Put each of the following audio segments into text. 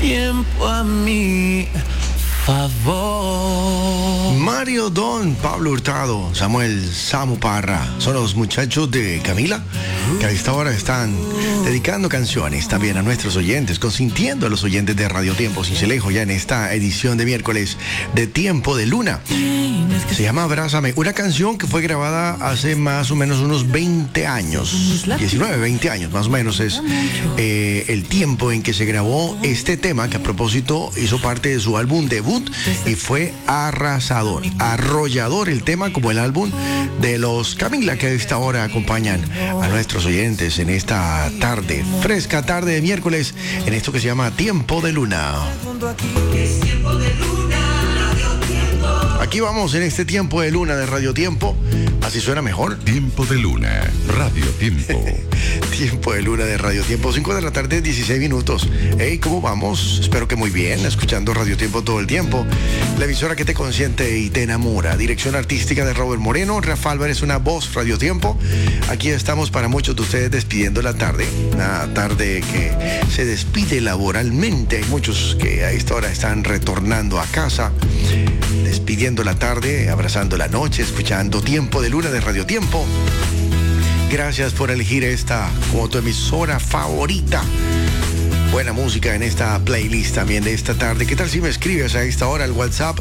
tiempo a mi favor. Mario Don, Pablo Hurtado, Samuel Samu Parra, son los muchachos de Camila que a esta hora están dedicando canciones también a nuestros oyentes, consintiendo a los oyentes de Radio Tiempo Sincelejo ya en esta edición de miércoles de Tiempo de Luna. Se llama Abrázame, una canción que fue grabada hace más o menos unos 20 años, 19, 20 años más o menos es el tiempo en que se grabó este tema, que a propósito hizo parte de su álbum debut y fue arrasador, arrollador el tema, como el álbum de los Camila, que a esta hora acompañan a nuestros oyentes en esta tarde, fresca tarde de miércoles, en esto que se llama Tiempo de Luna. Aquí vamos en este Tiempo de Luna de Radio Tiempo. ¿Así suena mejor? Tiempo de Luna, Radio Tiempo. Tiempo de Luna de Radio Tiempo, 5 de la tarde, 16 minutos. Hey, ¿cómo vamos? Espero que muy bien, escuchando Radio Tiempo todo el tiempo. La emisora que te consiente y te enamora. Dirección artística de Robert Moreno, Rafa Álvarez, una voz, Radio Tiempo. Aquí estamos para muchos de ustedes despidiendo la tarde. Una tarde que se despide laboralmente. Hay muchos que a esta hora están retornando a casa, despidiendo la tarde, abrazando la noche, escuchando Tiempo de Luna de Radio Tiempo. Gracias por elegir esta como tu emisora favorita. Buena música en esta playlist también de esta tarde. ¿Qué tal si me escribes a esta hora al WhatsApp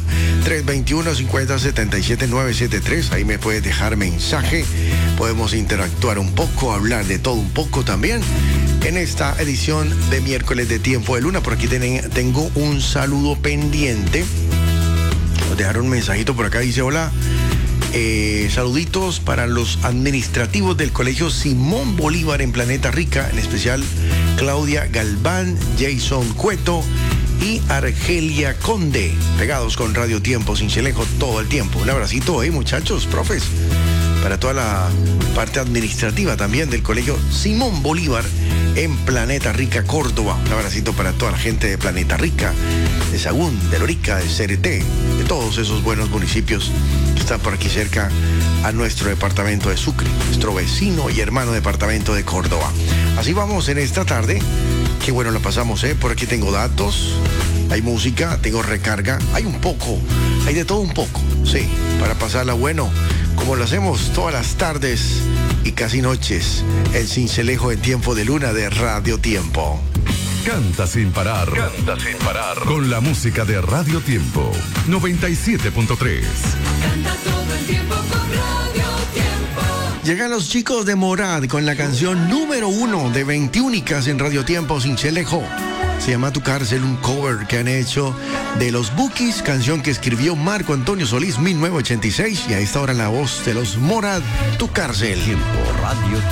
321-50-77-973? Ahí me puedes dejar mensaje. Podemos interactuar un poco, hablar de todo un poco también en esta edición de miércoles de Tiempo de Luna. Por aquí tengo un saludo pendiente. Nos dejaron un mensajito por acá, dice: hola, saluditos para los administrativos del Colegio Simón Bolívar en Planeta Rica, en especial Claudia Galván, Jason Cueto y Argelia Conde, pegados con Radio Tiempo Sincelejo todo el tiempo. Un abracito, muchachos, profes, para toda la parte administrativa también del Colegio Simón Bolívar en Planeta Rica, Córdoba. Un abracito para toda la gente de Planeta Rica, de Sagún, de Lorica, de Cereté, de todos esos buenos municipios que están por aquí cerca a nuestro departamento de Sucre, nuestro vecino y hermano departamento de Córdoba. Así vamos en esta tarde. Qué bueno la pasamos, Por aquí tengo datos, hay música, tengo recarga, hay un poco, hay de todo un poco, sí, para pasarla bueno, como lo hacemos todas las tardes y casi noches, el Sincelejo en Tiempo de Luna de Radio Tiempo. Canta sin parar. Canta sin parar. Con la música de Radio Tiempo 97.3. Canta todo el tiempo con Radio Tiempo. Llegan los chicos de Morad con la canción número 1 de 20 únicas en Radio Tiempo Sincelejo. Se llama Tu Cárcel, un cover que han hecho de los Bukis, canción que escribió Marco Antonio Solís 1986, y a esta hora la voz de los Morad, Tu Cárcel. Tiempo, Radio